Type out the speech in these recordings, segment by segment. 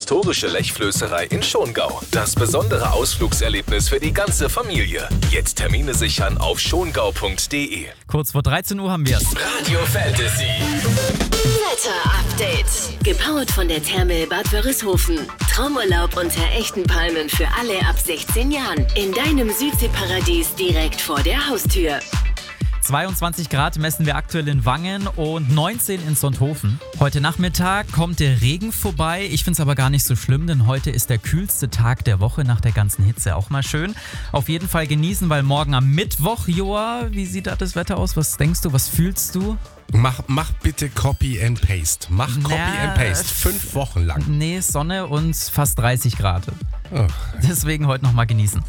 historische Lechflößerei in Schongau. Das besondere Ausflugserlebnis für die ganze Familie. Jetzt Termine sichern auf schongau.de. Kurz vor 13 Uhr haben wir es. Radio Fantasy. Wetter-Update. Gepowert von der Therme Bad Wörishofen. Traumurlaub unter echten Palmen für alle ab 16 Jahren. In deinem Südseeparadies direkt vor der Haustür. 22 Grad messen wir aktuell in Wangen und 19 in Sonthofen. Heute Nachmittag kommt der Regen vorbei. Ich finde es aber gar nicht so schlimm, denn heute ist der kühlste Tag der Woche nach der ganzen Hitze. Auch mal schön. Auf jeden Fall genießen, weil morgen am Mittwoch, Joa, wie sieht da das Wetter aus? Was denkst du, was fühlst du? Mach bitte Copy and Paste. Mach Copy and Paste. 5 Wochen lang. Nee, Sonne und fast 30 Grad. Oh. Deswegen heute nochmal genießen.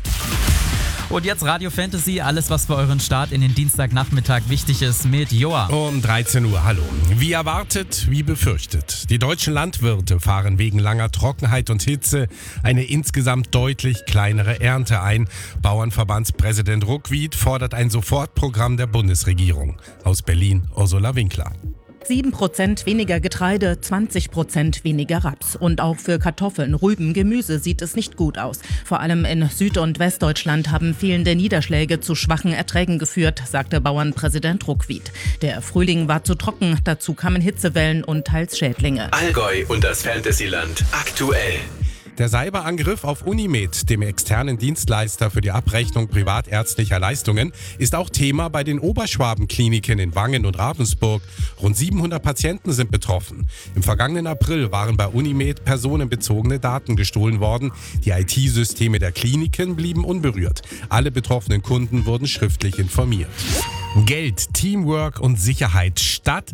Und jetzt Radio Fantasy, alles was für euren Start in den Dienstagnachmittag wichtig ist mit Joa. Um 13 Uhr, hallo. Wie erwartet, wie befürchtet. Die deutschen Landwirte fahren wegen langer Trockenheit und Hitze eine insgesamt deutlich kleinere Ernte ein. Bauernverbandspräsident Ruckwied fordert ein Sofortprogramm der Bundesregierung. Aus Berlin, Ursula Winkler. 7% weniger Getreide, 20% weniger Raps. Und auch für Kartoffeln, Rüben, Gemüse sieht es nicht gut aus. Vor allem in Süd- und Westdeutschland haben fehlende Niederschläge zu schwachen Erträgen geführt, sagte Bauernpräsident Ruckwied. Der Frühling war zu trocken, dazu kamen Hitzewellen und teils Schädlinge. Allgäu und das Fantasyland aktuell. Der Cyberangriff auf Unimed, dem externen Dienstleister für die Abrechnung privatärztlicher Leistungen, ist auch Thema bei den Oberschwaben-Kliniken in Wangen und Ravensburg. Rund 700 Patienten sind betroffen. Im vergangenen April waren bei Unimed personenbezogene Daten gestohlen worden. Die IT-Systeme der Kliniken blieben unberührt. Alle betroffenen Kunden wurden schriftlich informiert. Geld, Teamwork und Sicherheit statt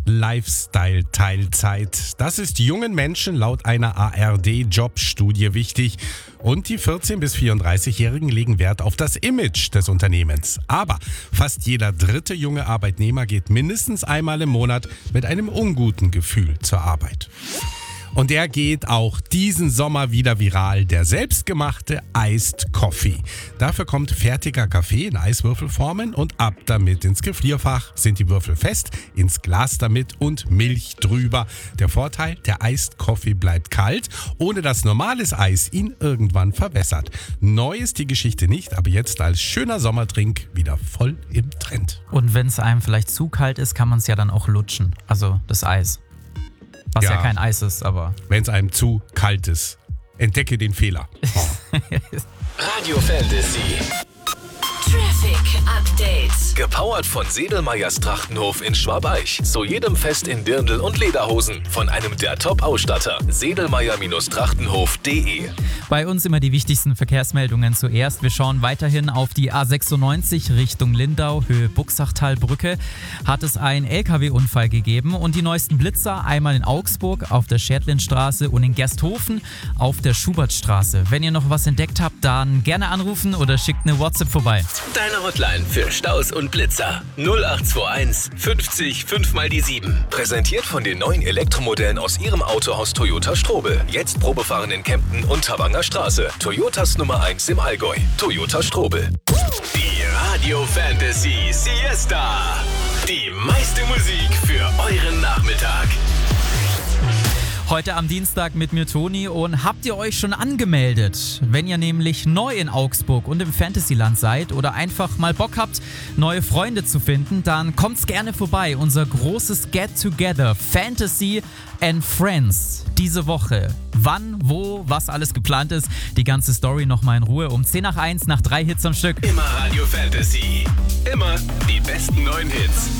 Lifestyle-Teilzeit. Das ist jungen Menschen laut einer ARD-Jobstudie wichtig. Und die 14- bis 34-Jährigen legen Wert auf das Image des Unternehmens. Aber fast jeder dritte junge Arbeitnehmer geht mindestens einmal im Monat mit einem unguten Gefühl zur Arbeit. Und der geht auch diesen Sommer wieder viral, der selbstgemachte Iced Coffee. Dafür kommt fertiger Kaffee in Eiswürfelformen und ab damit ins Gefrierfach. Sind die Würfel fest, ins Glas damit und Milch drüber. Der Vorteil, der Iced Coffee bleibt kalt, ohne dass normales Eis ihn irgendwann verwässert. Neu ist die Geschichte nicht, aber jetzt als schöner Sommertrink wieder voll im Trend. Und wenn es einem vielleicht zu kalt ist, kann man es ja dann auch lutschen. Also das Eis. Was ja kein Eis ist, aber... Wenn es einem zu kalt ist, entdecke den Fehler. Oh. Radio Fantasy. Traffic Update. Gepowert von Sedelmeyers Trachtenhof in Schwabeich. Zu jedem Fest in Dirndl und Lederhosen. Von einem der Top-Ausstatter. Sedelmeyer-Trachtenhof.de. Bei uns immer die wichtigsten Verkehrsmeldungen zuerst. Wir schauen weiterhin auf die A96 Richtung Lindau, Höhe Buxachtalbrücke. Hat es einen LKW-Unfall gegeben und die neuesten Blitzer einmal in Augsburg auf der Schertlindstraße und in Gersthofen auf der Schubertstraße. Wenn ihr noch was entdeckt habt, dann gerne anrufen oder schickt eine WhatsApp vorbei. Deine Hotline für Staus und Blitzer. 0821 50 5 mal die 7. Präsentiert von den neuen Elektromodellen aus ihrem Autohaus Toyota Strobel. Jetzt Probefahren in Kempten und Tabanger Straße. Toyotas Nummer 1 im Allgäu. Toyota Strobel. Die Radio Fantasy Siesta. Die meiste Musik für euren Nachmittag. Heute am Dienstag mit mir Toni und habt ihr euch schon angemeldet? Wenn ihr nämlich neu in Augsburg und im Fantasyland seid oder einfach mal Bock habt, neue Freunde zu finden, dann kommt's gerne vorbei. Unser großes Get-Together Fantasy and Friends diese Woche. Wann, wo, was alles geplant ist, die ganze Story nochmal in Ruhe um 10 nach 1 nach 3 Hits am Stück. Immer Radio Fantasy. Immer die besten neuen Hits.